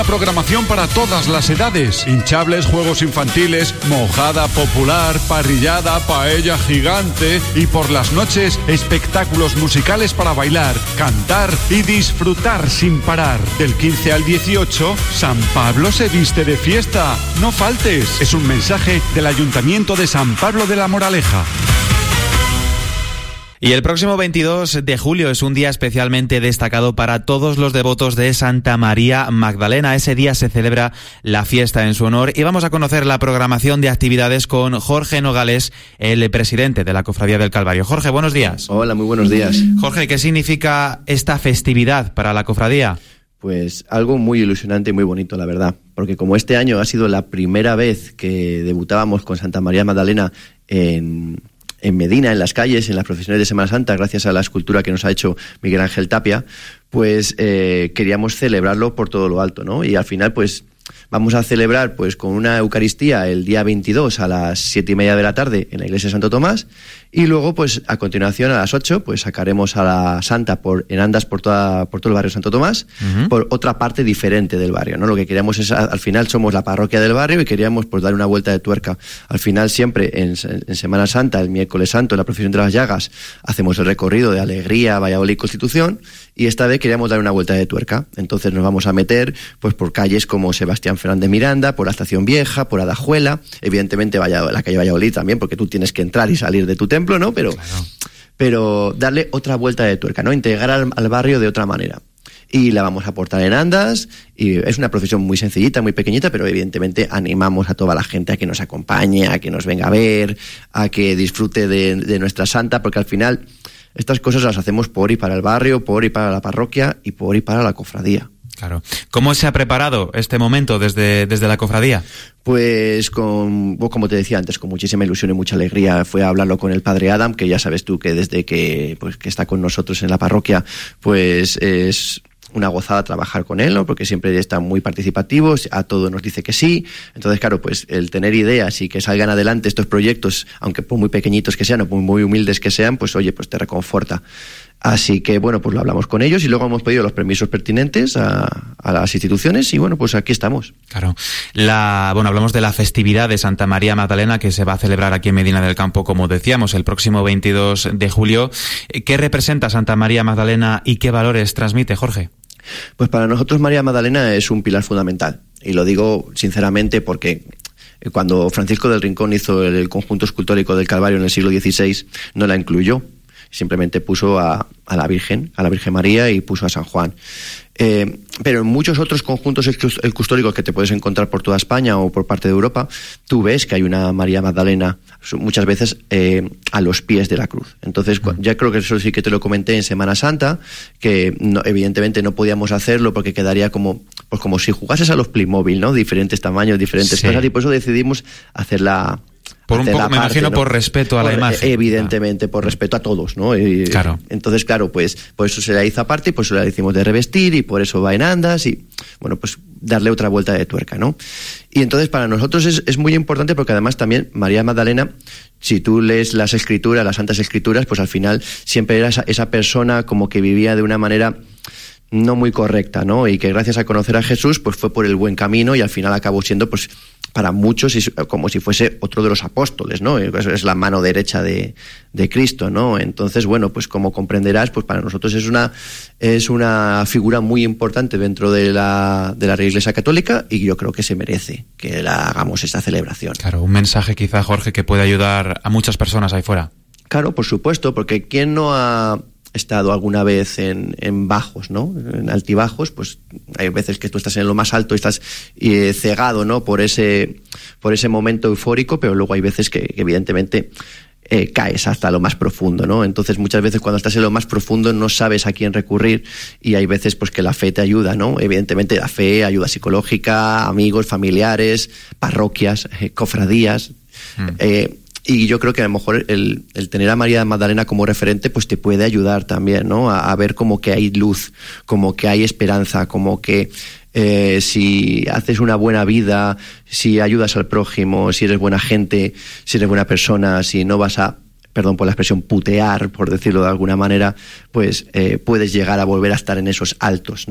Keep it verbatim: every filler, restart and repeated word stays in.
Programación para todas las edades, hinchables, juegos infantiles, mojada popular, parrillada, paella gigante y por las noches espectáculos musicales para bailar, cantar y disfrutar sin parar. Del quince al dieciocho, San Pablo se viste de fiesta. No faltes. Es un mensaje del Ayuntamiento de San Pablo de la Moraleja. Y el próximo veintidós de julio es un día especialmente destacado para todos los devotos de Santa María Magdalena. Ese día se celebra la fiesta en su honor y vamos a conocer la programación de actividades con Jorge Nogales, el presidente de la Cofradía del Calvario. Jorge, buenos días. Hola, muy buenos días. Jorge, ¿qué significa esta festividad para la cofradía? Pues algo muy ilusionante y muy bonito, la verdad, porque como este año ha sido la primera vez que debutábamos con Santa María Magdalena en... en Medina, en las calles, en las procesiones de Semana Santa, gracias a la escultura que nos ha hecho Miguel Ángel Tapia, pues eh, queríamos celebrarlo por todo lo alto, ¿no? Y al final, pues, vamos a celebrar pues con una Eucaristía el día veintidós a las siete y media de la tarde en la iglesia de Santo Tomás, y luego, pues, a continuación, a las ocho, pues sacaremos a la Santa por, en andas por, toda, por todo el barrio de Santo Tomás, uh-huh. por otra parte diferente del barrio, ¿no? Lo que queríamos es, al final, somos la parroquia del barrio y queríamos, pues, dar una vuelta de tuerca. Al final, siempre, en, en Semana Santa, el miércoles santo, en la procesión de las llagas, hacemos el recorrido de Alegría, Valladolid y Constitución, y esta vez queríamos dar una vuelta de tuerca. Entonces nos vamos a meter, pues, por calles como Sebastián Fernández Miranda, por la Estación Vieja, por Adajuela, evidentemente Valladolid, la calle Valladolid también, porque tú tienes que entrar y salir de tu templo, ¿no? Pero, claro. pero darle otra vuelta de tuerca, ¿no? Integrar al, al barrio de otra manera. Y la vamos a portar en andas, y es una procesión muy sencillita, muy pequeñita, pero evidentemente animamos a toda la gente a que nos acompañe, a que nos venga a ver, a que disfrute de, de nuestra santa, porque al final estas cosas las hacemos por y para el barrio, por y para la parroquia y por y para la cofradía. Claro. ¿Cómo se ha preparado este momento desde, desde la cofradía? Pues con, como te decía antes, con muchísima ilusión y mucha alegría. Fue a hablarlo con el padre Adam, que ya sabes tú que desde que, pues, que está con nosotros en la parroquia, pues es una gozada trabajar con él, ¿no? Porque siempre está muy participativo, a todo nos dice que sí. Entonces, claro, pues el tener ideas y que salgan adelante estos proyectos, aunque por muy pequeñitos que sean o por muy humildes que sean, pues oye, pues te reconforta. Así que, bueno, pues lo hablamos con ellos y luego hemos pedido los permisos pertinentes a, a las instituciones y, bueno, pues aquí estamos. Claro. La, bueno, hablamos de la festividad de Santa María Magdalena que se va a celebrar aquí en Medina del Campo, como decíamos, el próximo veintidós de julio. ¿Qué representa Santa María Magdalena y qué valores transmite, Jorge? Pues para nosotros María Magdalena es un pilar fundamental. Y lo digo sinceramente porque cuando Francisco del Rincón hizo el conjunto escultórico del Calvario en el siglo dieciséis, no la incluyó. Simplemente puso a, a la Virgen, a la Virgen María y puso a San Juan. Eh, pero en muchos otros conjuntos escultóricos que te puedes encontrar por toda España o por parte de Europa, tú ves que hay una María Magdalena muchas veces eh, a los pies de la cruz. Entonces, mm. ya creo que eso sí que te lo comenté en Semana Santa, que no, evidentemente no podíamos hacerlo porque quedaría como, pues como si jugases a los Playmobil, ¿no? Diferentes tamaños, diferentes sí. cosas, y por eso decidimos hacerla. Por un poco, me parte, imagino, ¿no? Por respeto a por, la imagen. Evidentemente, por respeto a todos, ¿no? Y, claro. Entonces, claro, pues por eso se la hizo aparte y por eso la hicimos de revestir y por eso va en andas y, bueno, pues darle otra vuelta de tuerca, ¿no? Y entonces para nosotros es, es muy importante porque además también María Magdalena, si tú lees las escrituras, las santas escrituras, pues al final siempre era esa, esa persona como que vivía de una manera no muy correcta, ¿no? Y que gracias a conocer a Jesús, pues fue por el buen camino y al final acabó siendo, pues, para muchos como si fuese otro de los apóstoles, ¿no? Es la mano derecha de, de Cristo, ¿no? Entonces, bueno, pues como comprenderás, pues para nosotros es una es una figura muy importante dentro de la de la Iglesia Católica y yo creo que se merece que la hagamos esta celebración. Claro, un mensaje quizá, Jorge, que puede ayudar a muchas personas ahí fuera. Claro, por supuesto, porque ¿quién no ha estado alguna vez en, en bajos, ¿no? En altibajos, pues hay veces que tú estás en lo más alto y estás eh, cegado, ¿no? Por ese, por ese momento eufórico, pero luego hay veces que, que evidentemente eh, caes hasta lo más profundo, ¿no? Entonces muchas veces cuando estás en lo más profundo no sabes a quién recurrir y hay veces pues que la fe te ayuda, ¿no? Evidentemente la fe, ayuda psicológica, amigos, familiares, parroquias, eh, cofradías, mm. eh, y yo creo que a lo mejor el, el tener a María Magdalena como referente pues te puede ayudar también, ¿no? A, a ver como que hay luz, como que hay esperanza, como que eh, si haces una buena vida, si ayudas al prójimo, si eres buena gente, si eres buena persona, si no vas a, perdón por la expresión, putear, por decirlo de alguna manera, pues eh, puedes llegar a volver a estar en esos altos, ¿no?